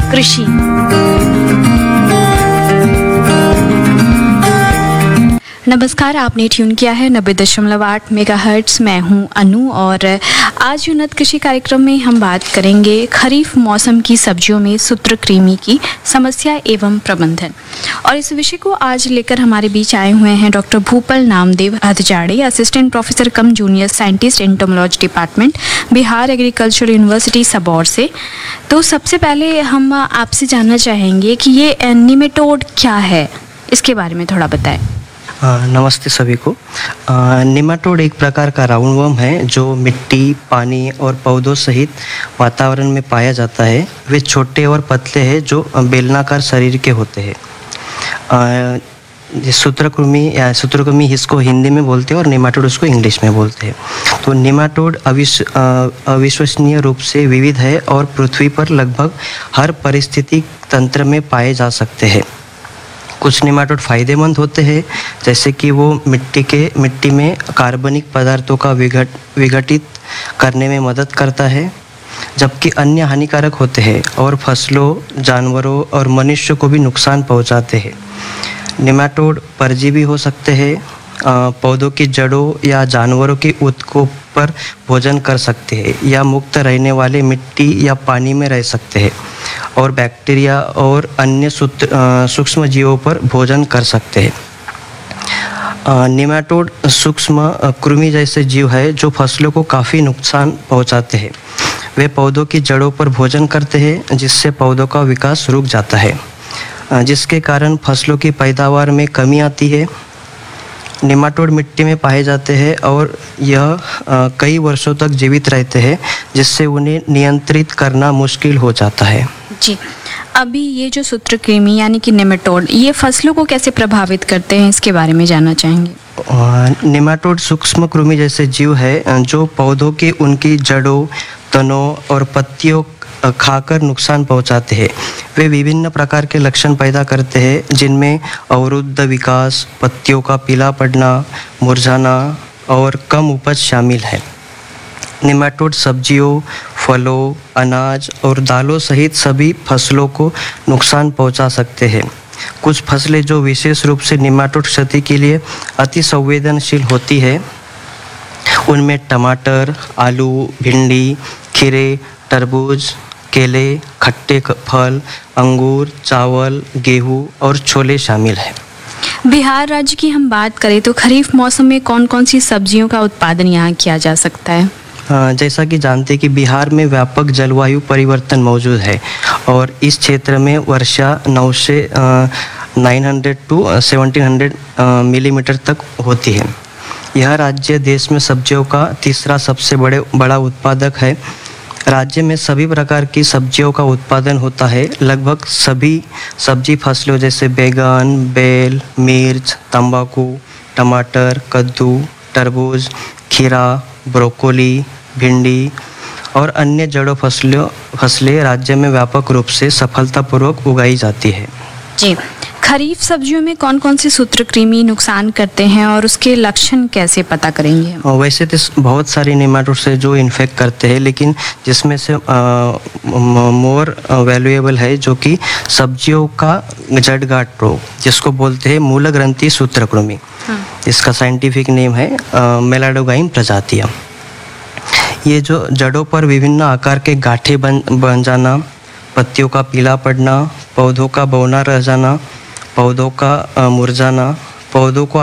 कृषि। नमस्कार, आपने ट्यून किया है 90.8 मेगाहर्ट्ज। मैं हूं अनु और आज उन्नत कृषि कार्यक्रम में हम बात करेंगे खरीफ मौसम की सब्जियों में सूत्रकृमि की समस्या एवं प्रबंधन। और इस विषय को आज लेकर हमारे बीच आए हुए हैं डॉक्टर भूपल नामदेव हथजाड़े, असिस्टेंट प्रोफेसर कम junior scientist entomology department, Bihar agricultural university Sabour से। तो सबसे पहले हम आपसे जानना चाहेंगे कि ये निमेटोड क्या है, इसके बारे में थोड़ा बताएं। नमस्ते सभी को। निमाटोड एक प्रकार का राउंडवर्म है जो मिट्टी, पानी और पौधों सहित वातावरण में पाया जाता है। वे छोटे और पतले हैं जो बेलनाकार शरीर के होते हैं। सूत्रकृमि इसको हिंदी में बोलते हैं और निमाटोड उसको इंग्लिश में बोलते हैं। तो निमाटोड अविश्वसनीय रूप से विविध है और पृथ्वी पर लगभग हर परिस्थिति तंत्र में पाए जा सकते हैं। कुछ निमाटोड फायदेमंद होते हैं, जैसे कि वो मिट्टी में कार्बनिक पदार्थों का विघटित करने में मदद करता है, जबकि अन्य हानिकारक होते हैं और फसलों, जानवरों और मनुष्य को भी नुकसान पहुंचाते हैं। निमाटोड परजीवी हो सकते हैं, पौधों की जड़ों या जानवरों के ऊतकों पर भोजन कर सकते हैं या मुक्त रहने वाले मिट्टी या पानी में रह सकते हैं और बैक्टीरिया और अन्य सूक्ष्म जीवों पर भोजन कर सकते हैं। निमाटोड सूक्ष्म कृमि जैसे जीव है जो फसलों को काफ़ी नुकसान पहुंचाते हैं। वे पौधों की जड़ों पर भोजन करते हैं, जिससे पौधों का विकास रुक जाता है, जिसके कारण फसलों की पैदावार में कमी आती है। निमाटोड मिट्टी में पाए जाते हैं और यह कई वर्षों तक जीवित रहते हैं, जिससे उन्हें नियंत्रित करना मुश्किल हो जाता है। जी, अभी ये जो सूत्रकृमि यानी कि निमेटोड, ये फसलों को कैसे प्रभावित करते हैं, इसके बारे में जानना चाहेंगे। निमाटोड सूक्ष्म कृमि जैसे जीव है जो पौधों के उनकी जड़ों, तनों और पत्तियों खाकर नुकसान पहुंचाते हैं। वे विभिन्न प्रकार के लक्षण पैदा करते हैं, जिनमें अवरुद्ध विकास, पत्तियों का पीला पड़ना, मुरझाना और कम उपज शामिल है। निमाटोड सब्जियों, फलों, अनाज और दालों सहित सभी फसलों को नुकसान पहुंचा सकते हैं। कुछ फसलें जो विशेष रूप से निमाटोड क्षति के लिए अति संवेदनशील होती है, उनमें टमाटर, आलू, भिंडी, खीरे, तरबूज, केले, खट्टे फल, अंगूर, चावल, गेहूं और छोले शामिल हैं। बिहार राज्य की हम बात करें तो खरीफ मौसम में कौन कौन सी सब्जियों का उत्पादन यहाँ किया जा सकता है? जैसा कि जानते हैं कि बिहार में व्यापक जलवायु परिवर्तन मौजूद है और इस क्षेत्र में वर्षा 9 से 900 टू 1700 मिलीमीटर तक होती है। यह राज्य देश में सब्जियों का तीसरा सबसे बड़ा उत्पादक है। राज्य में सभी प्रकार की सब्जियों का उत्पादन होता है। लगभग सभी सब्जी फसलों जैसे बैगन, बेल, मिर्च, तंबाकू, टमाटर, कद्दू, तरबूज, खीरा, ब्रोकोली, भिंडी और अन्य जड़ों फसलें राज्य में व्यापक रूप से सफलतापूर्वक उगाई जाती है। जी, खरीफ सब्जियों में कौन कौन से सूत्रकृमि नुकसान करते हैं और उसके लक्षण कैसे पता करेंगे? वैसे तो बहुत सारे निमाटोड से जो इन्फेक्ट करते हैं, लेकिन जिसमें से मोर वैल्यूएबल है जो कि सब्जियों का जड़गांठ रोग, जिसको बोलते हैं मूल ग्रंथि सूत्रकृमि। इसका साइंटिफिक नेम है मेलाडोगाइन प्रजातिया। ये जो जड़ों पर विभिन्न आकार के गांठें बन जाना, पत्तियों का पीला पड़ना, पौधों का बौना रह जाना, पौधों का मुरझाना, पौधों को